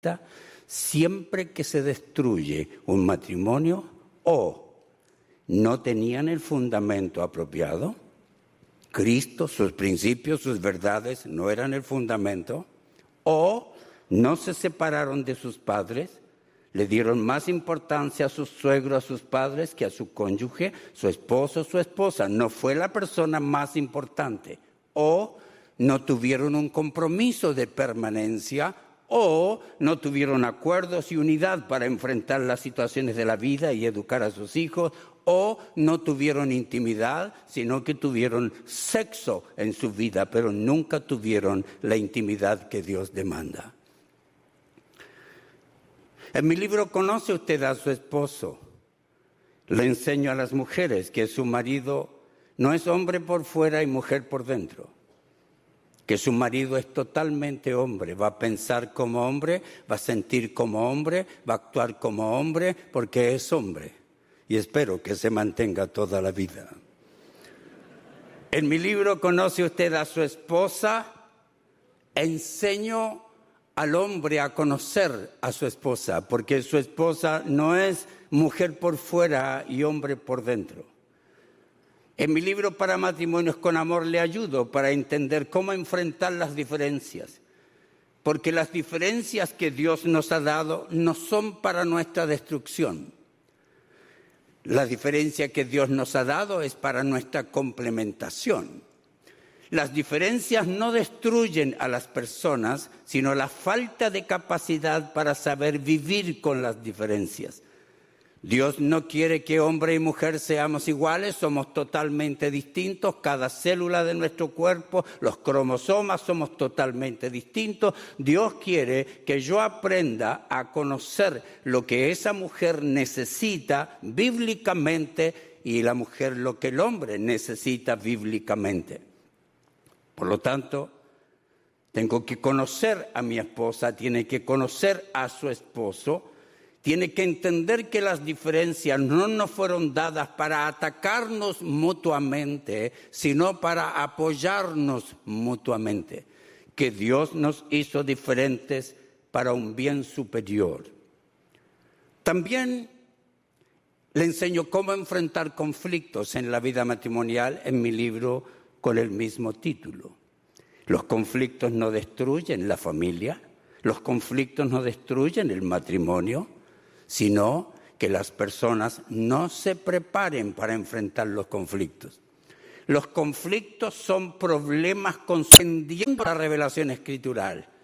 Siempre que se destruye un matrimonio, o no tenían el fundamento apropiado, Cristo, sus principios, sus verdades no eran el fundamento, o no se separaron de sus padres, le dieron más importancia a sus suegros, a sus padres, que a su cónyuge, su esposo, su esposa. No fue la persona más importante. O no tuvieron un compromiso de permanencia, o no tuvieron acuerdos y unidad para enfrentar las situaciones de la vida y educar a sus hijos, o no tuvieron intimidad, sino que tuvieron sexo en su vida, pero nunca tuvieron la intimidad que Dios demanda. En mi libro ¿Conoce usted a su esposo? Le enseño a las mujeres que su marido no es hombre por fuera y mujer por dentro. Que su marido es totalmente hombre, va a pensar como hombre, va a sentir como hombre, va a actuar como hombre, porque es hombre. Y espero que se mantenga toda la vida. En mi libro ¿Conoce usted a su esposa? Enseño al hombre a conocer a su esposa, porque su esposa no es mujer por fuera y hombre por dentro. En mi libro Para matrimonios con amor le ayudo para entender cómo enfrentar las diferencias, porque las diferencias que Dios nos ha dado no son para nuestra destrucción. La diferencia que Dios nos ha dado es para nuestra complementación. Las diferencias no destruyen a las personas, sino la falta de capacidad para saber vivir con las diferencias. Dios no quiere que hombre y mujer seamos iguales, somos totalmente distintos, cada célula de nuestro cuerpo, los cromosomas somos totalmente distintos. Dios quiere que yo aprenda a conocer lo que esa mujer necesita bíblicamente y la mujer lo que el hombre necesita bíblicamente. Por lo tanto, tengo que conocer a mi esposa, tiene que conocer a su esposo, tiene que entender que las diferencias no nos fueron dadas para atacarnos mutuamente, sino para apoyarnos mutuamente. Que Dios nos hizo diferentes para un bien superior. También le enseño cómo enfrentar conflictos en la vida matrimonial en mi libro con el mismo título. Los conflictos no destruyen la familia, los conflictos no destruyen el matrimonio, sino que las personas no se preparen para enfrentar los conflictos. Los conflictos son problemas concendiendo la revelación escritural.